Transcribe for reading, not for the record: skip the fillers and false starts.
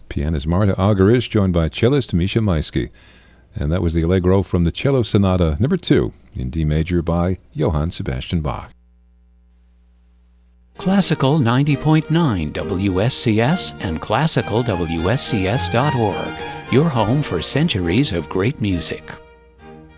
Pianist Marta Algarish, joined by cellist Misha Maisky. And that was the Allegro from the Cello Sonata No. 2 in D major by Johann Sebastian Bach. Classical 90.9 WSCS and classicalwscs.org, your home for centuries of great music.